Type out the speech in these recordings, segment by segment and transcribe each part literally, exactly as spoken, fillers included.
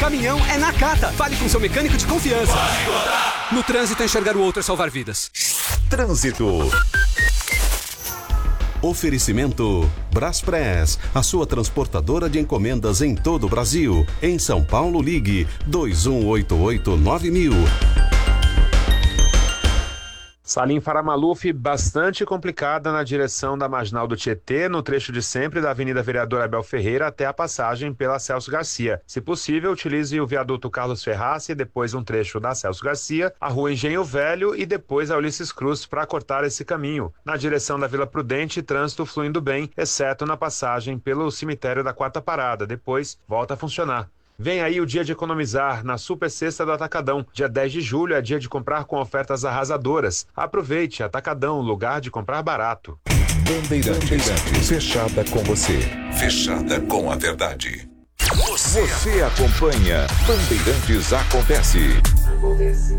caminhão é Nakata. Fale com seu mecânico de confiança. No trânsito, enxergar o outro é salvar vidas. Trânsito. Oferecimento Braspress, a sua transportadora de encomendas em todo o Brasil. Em São Paulo, ligue dois um oito oito nove mil. Salim Faramaluf, bastante complicada na direção da Marginal do Tietê, no trecho de sempre da Avenida Vereador Abel Ferreira até a passagem pela Celso Garcia. Se possível, utilize o viaduto Carlos Ferraz e depois um trecho da Celso Garcia, a Rua Engenho Velho e depois a Ulisses Cruz para cortar esse caminho. Na direção da Vila Prudente, trânsito fluindo bem, exceto na passagem pelo cemitério da Quarta Parada. Depois, volta a funcionar. Vem aí o dia de economizar na Super Sexta do Atacadão. Dia dez de julho é dia de comprar com ofertas arrasadoras. Aproveite, Atacadão, lugar de comprar barato. Bandeirantes, fechada com você. Fechada com a verdade. Você, você acompanha Bandeirantes Acontece. Acontece.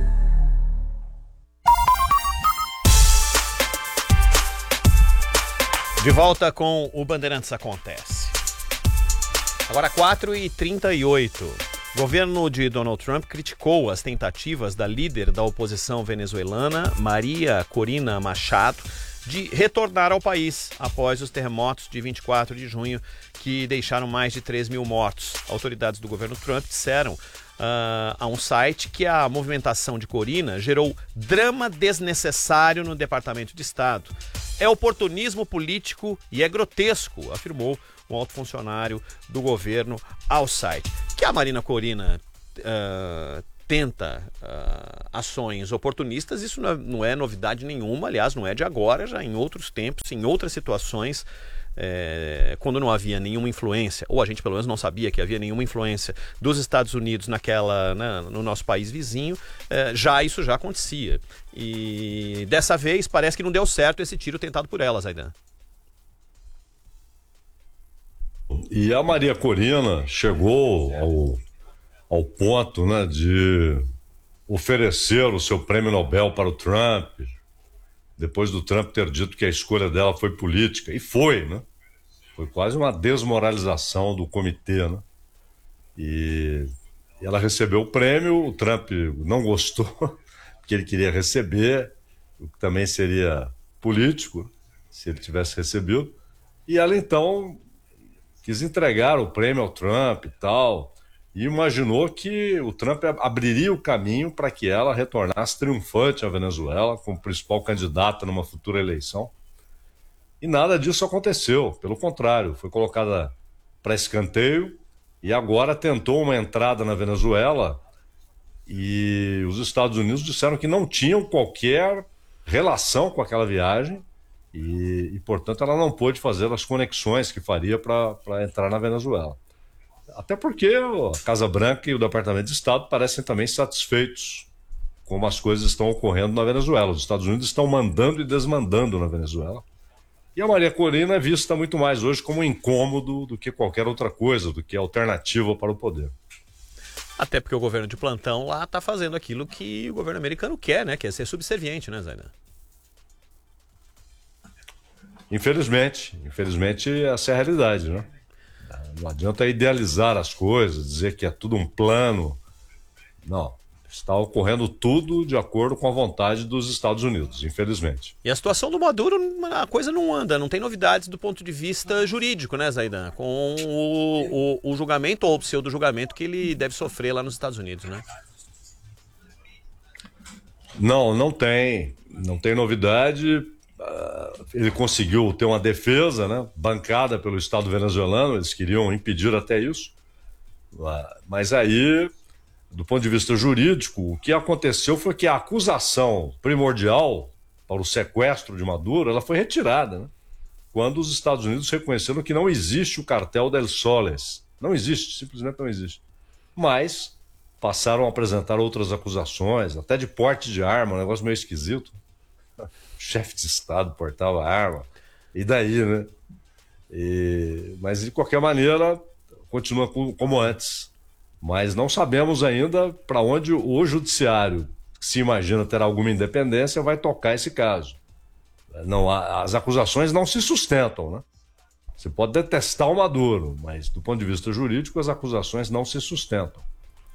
De volta com o Bandeirantes Acontece. Agora quatro e trinta e oito. O governo de Donald Trump criticou as tentativas da líder da oposição venezuelana, Maria Corina Machado, de retornar ao país após os terremotos de vinte e quatro de junho, que deixaram mais de três mil mortos. Autoridades do governo Trump disseram uh, a um site que a movimentação de Corina gerou drama desnecessário no Departamento de Estado. É oportunismo político e é grotesco, afirmou um alto funcionário do governo ao site. Que a Marina Corina uh, tenta uh, ações oportunistas, isso não é, não é novidade nenhuma, aliás, não é de agora, já em outros tempos, em outras situações, é, quando não havia nenhuma influência, ou a gente pelo menos não sabia que havia nenhuma influência dos Estados Unidos naquela, né, no nosso país vizinho, é, já isso já acontecia. E dessa vez parece que não deu certo esse tiro tentado por ela, Zaidan. E a Maria Corina chegou ao, ao ponto, né, de oferecer o seu prêmio Nobel para o Trump, depois do Trump ter dito que a escolha dela foi política. E foi, né? Foi quase uma desmoralização do comitê, né? E ela recebeu o prêmio, o Trump não gostou, porque ele queria receber, o que também seria político, se ele tivesse recebido. E ela, então, quis entregar o prêmio ao Trump e tal, e imaginou que o Trump abriria o caminho para que ela retornasse triunfante à Venezuela como principal candidata numa futura eleição. E nada disso aconteceu, pelo contrário, foi colocada para escanteio e agora tentou uma entrada na Venezuela e os Estados Unidos disseram que não tinham qualquer relação com aquela viagem e, e portanto, ela não pôde fazer as conexões que faria para entrar na Venezuela. Até porque a Casa Branca e o Departamento de Estado parecem também satisfeitos com como as coisas estão ocorrendo na Venezuela. Os Estados Unidos estão mandando e desmandando na Venezuela. E a Maria Corina é vista muito mais hoje como incômodo do que qualquer outra coisa, do que alternativa para o poder. Até porque o governo de plantão lá está fazendo aquilo que o governo americano quer, né? Que é ser subserviente, né, Zaidan? Infelizmente, infelizmente essa é a realidade, né? Não adianta idealizar as coisas, dizer que é tudo um plano. Não, está ocorrendo tudo de acordo com a vontade dos Estados Unidos, infelizmente. E a situação do Maduro, a coisa não anda, não tem novidades do ponto de vista jurídico, né, Zaidan? Com o, o, o julgamento ou o pseudo-julgamento que ele deve sofrer lá nos Estados Unidos, né? Não, não tem, não tem novidade. Ele conseguiu ter uma defesa, né, bancada pelo Estado venezuelano, eles queriam impedir até isso. Mas aí, do ponto de vista jurídico, o que aconteceu foi que a acusação primordial para o sequestro de Maduro, ela foi retirada, né, quando os Estados Unidos reconheceram que não existe o cartel del Soles. Não existe, simplesmente não existe. Mas passaram a apresentar outras acusações, até de porte de arma, um negócio meio esquisito. O chefe de Estado portava arma, e daí, né? E, mas, de qualquer maneira, continua como antes. Mas não sabemos ainda para onde o judiciário, que se imagina ter alguma independência, vai tocar esse caso. Não, as acusações não se sustentam, né? Você pode detestar o Maduro, mas, do ponto de vista jurídico, as acusações não se sustentam.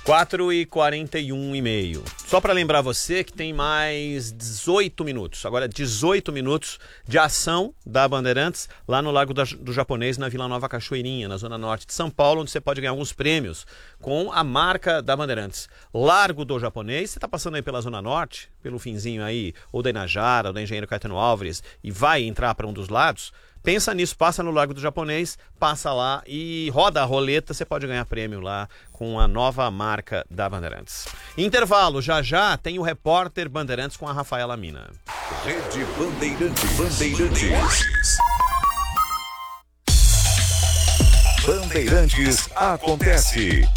quatro e quarenta e um e meio. Só para lembrar você que tem mais dezoito minutos, agora dezoito minutos de ação da Bandeirantes lá no Lago do Japonês, na Vila Nova Cachoeirinha, na zona norte de São Paulo, onde você pode ganhar alguns prêmios com a marca da Bandeirantes. Largo do Japonês, você está passando aí pela zona norte, pelo finzinho aí, ou da Inajara, ou da Engenheiro Caetano Álvares, e vai entrar para um dos lados, pensa nisso, passa no Largo do Japonês, passa lá e roda a roleta, você pode ganhar prêmio lá com a nova marca da Bandeirantes. Intervalo, já já tem o repórter Bandeirantes com a Rafaela Mina. Rede Bandeirantes. Bandeirantes. Bandeirantes acontece.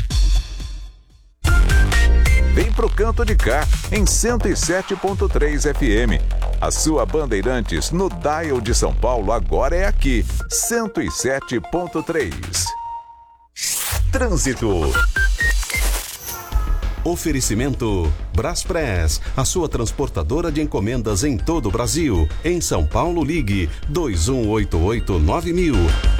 Vem pro canto de cá, em cento e sete ponto três F M. A sua Bandeirantes no dial de São Paulo agora é aqui, cento e sete ponto três. Trânsito. Oferecimento Braspress, a sua transportadora de encomendas em todo o Brasil. Em São Paulo, ligue dois um oito oito nove mil.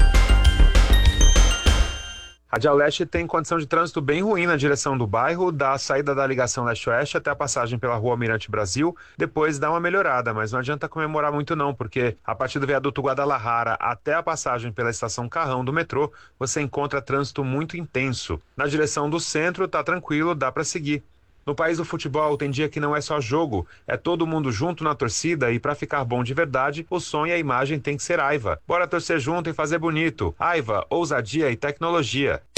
Radial Leste tem condição de trânsito bem ruim na direção do bairro, da saída da ligação leste-oeste até a passagem pela rua Almirante Brasil, depois dá uma melhorada, mas não adianta comemorar muito não, porque a partir do viaduto Guadalajara até a passagem pela estação Carrão do metrô, você encontra trânsito muito intenso. Na direção do centro tá tranquilo, dá para seguir. No país do futebol tem dia que não é só jogo, é todo mundo junto na torcida e para ficar bom de verdade, o som e a imagem tem que ser Aiva. Bora torcer junto e fazer bonito. Aiva, ousadia e tecnologia.